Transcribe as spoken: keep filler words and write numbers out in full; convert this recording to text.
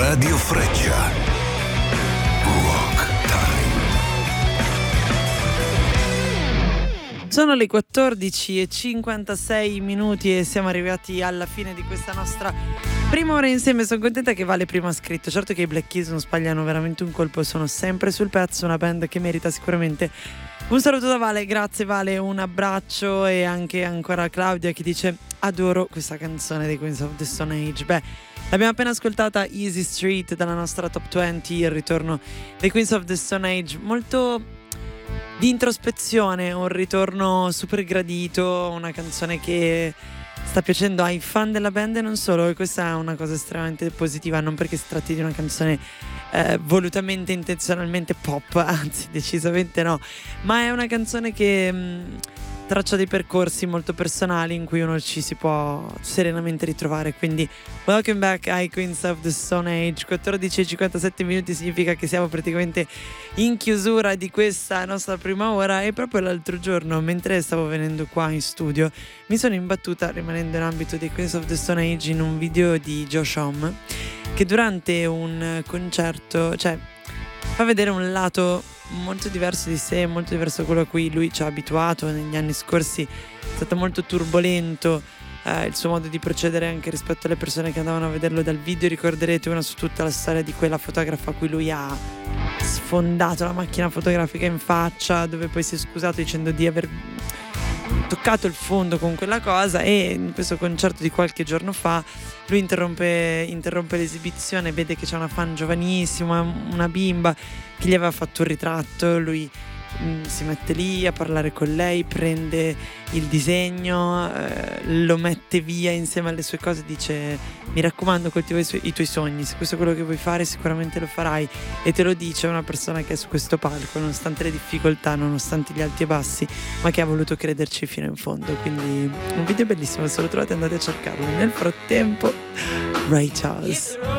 Radio Freccia. Rock Time. Sono le quattordici e cinquantasei minuti e siamo arrivati alla fine di questa nostra prima ora insieme. Sono contenta che Vale prima ha scritto: certo che i Black Keys non sbagliano veramente un colpo, sono sempre sul pezzo, una band che merita sicuramente un saluto da Vale. Grazie Vale, un abbraccio. E anche ancora Claudia che dice: adoro questa canzone dei Queens of the Stone Age. Beh, l'abbiamo appena ascoltata, Easy Street, dalla nostra top venti, il ritorno dei Queens of the Stone Age, molto di introspezione, un ritorno super gradito, una canzone che sta piacendo ai fan della band e non solo, e questa è una cosa estremamente positiva, non perché si tratti di una canzone eh, volutamente, intenzionalmente pop, anzi decisamente no, ma è una canzone che mh, traccia dei percorsi molto personali in cui uno ci si può serenamente ritrovare. Quindi welcome back ai Queens of the Stone Age. Quattordici e cinquantasette minuti significa che siamo praticamente in chiusura di questa nostra prima ora, e proprio l'altro giorno, mentre stavo venendo qua in studio, mi sono imbattuta, rimanendo in ambito dei Queens of the Stone Age, in un video di Josh Homme che durante un concerto, cioè, fa vedere un lato molto diverso di sé, molto diverso da quello a cui lui ci ha abituato negli anni scorsi. È stato molto turbolento eh, il suo modo di procedere anche rispetto alle persone che andavano a vederlo dal video. Ricorderete una su tutta la storia di quella fotografa a cui lui ha sfondato la macchina fotografica in faccia, dove poi si è scusato dicendo di aver toccato il fondo con quella cosa. E in questo concerto di qualche giorno fa lui interrompe, interrompe l'esibizione, vede che c'è una fan giovanissima, una bimba che gli aveva fatto un ritratto. Lui mh, si mette lì a parlare con lei, prende il disegno, eh, lo mette via insieme alle sue cose, dice: mi raccomando, coltiva i, su- i tuoi sogni, se questo è quello che vuoi fare sicuramente lo farai. E te lo dice una persona che è su questo palco, nonostante le difficoltà, nonostante gli alti e bassi, ma che ha voluto crederci fino in fondo. Quindi un video bellissimo, se lo trovate andate a cercarlo. Nel frattempo, Ray Charles.